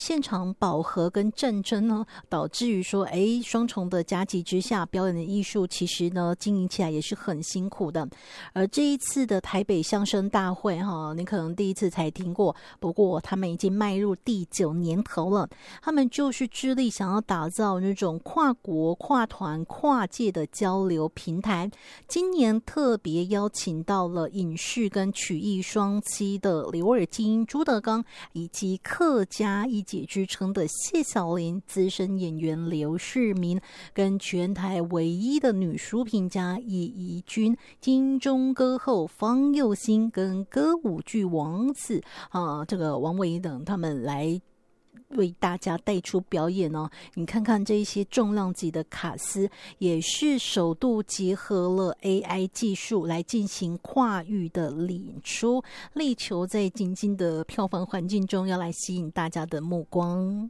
现场饱和跟战争呢，导致于说，双重的夹击之下，表演的艺术其实呢经营起来也是很辛苦的。而这一次的台北相声大会你可能第一次才听过，不过他们已经迈入第9年头了。他们就是致力想要打造那种跨国、跨团、跨界的交流平台。今年特别邀请到了影视跟曲艺双栖的刘尔金、朱德刚，以及客家一姐之称的谢小玲、资深演员刘世民，跟全台唯一的女书评家叶怡君、金钟歌后方佑兴跟歌舞剧王子这个王维等，他们来为大家带出表演哦。你看看这一些重量级的卡司，也是首度结合了 AI 技术来进行跨域的演出，力求在紧张的票房环境中要来吸引大家的目光。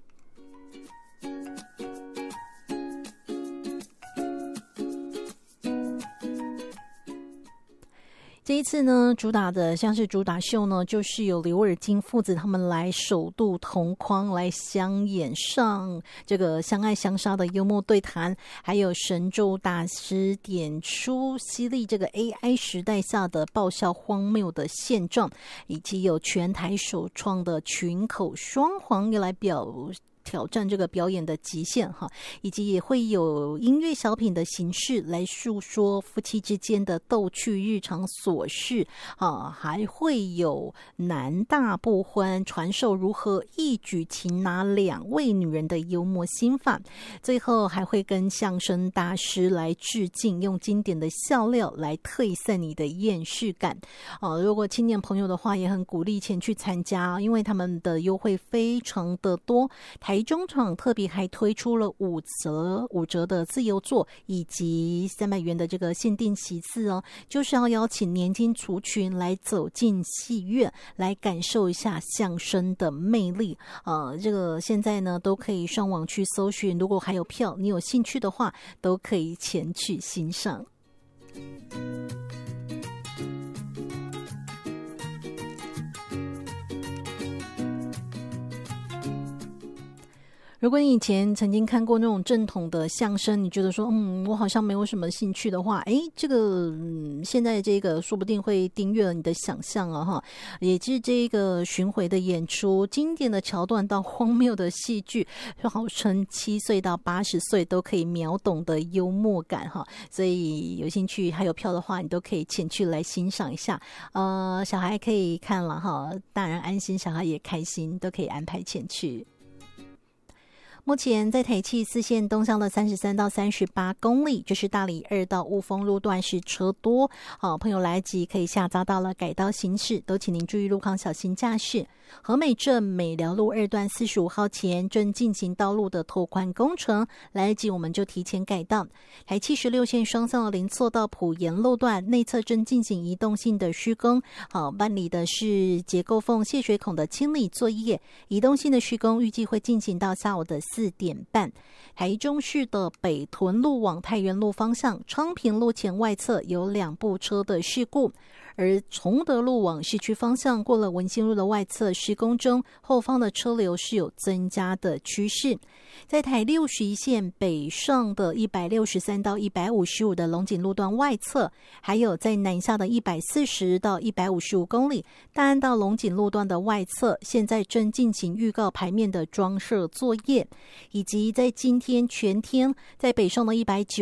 这一次呢，主打的像是主打秀呢，就是由刘尔金父子他们来首度同框来相演上这个相爱相杀的幽默对谈，还有神州大师点出犀利这个 AI 时代下的爆笑荒谬的现状，以及有全台首创的群口双簧要来挑战这个表演的极限以及也会有音乐小品的形式来诉说夫妻之间的逗趣日常琐事还会有男大不欢传授如何一举擒拿2位女人的幽默心法，最后还会跟相声大师来致敬，用经典的笑料来退散你的厌世感如果青年朋友的话，也很鼓励前去参加，因为他们的优惠非常的多。台中场特别还推出了5折的自由座，以及300元的这个限定席次就是要邀请年轻族群来走进戏院，来感受一下相声的魅力这个现在呢都可以上网去搜寻，如果还有票，你有兴趣的话，都可以前去欣赏。如果你以前曾经看过那种正统的相声，你觉得说我好像没有什么兴趣的话，这个现在这个说不定会订阅了你的想象也是这个巡回的演出，经典的桥段到荒谬的戏剧，号称7岁到80岁都可以秒懂的幽默感所以有兴趣还有票的话，你都可以前去来欣赏一下小孩可以看了大人安心，小孩也开心，都可以安排前去。目前在台七4线东向的33到38公里，就是大里2到雾峰路段是车多朋友来及可以下匝道了改道行驶，都请您注意路况，小心驾驶。和美镇美寮路2段45号前正进行道路的拓宽工程，来得及我们就提前改道。台76线双向的林厝到埔盐路段内侧正进行移动性的施工办理的是结构缝泄水孔的清理作业，移动性的施工预计会进行到下午的4点半。台中市的北屯路往太原路方向昌平路前外侧有2部车的事故，而崇德路往市区方向过了文心路的外侧施工中，后方的车流是有增加的趋势。在台61线北上的163到155的龙井路段外侧，还有在南下的140到155公里大安到龙井路段的外侧，现在正进行预告牌面的装设作业，以及在今天全天在北上的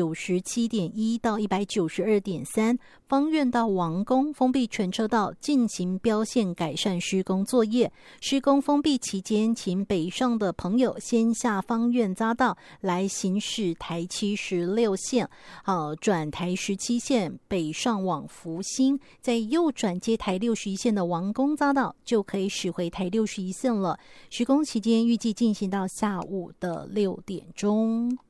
197.1到192.3芳苑到王宫封闭全车道进行标线改善施工作业，施工封闭期间，请北上的朋友先下芳苑匝道来行驶台76线转台17线北上往福兴，再右转接台61线的王宫匝道就可以驶回台61线了。施工期间预计进行到下午的6点钟。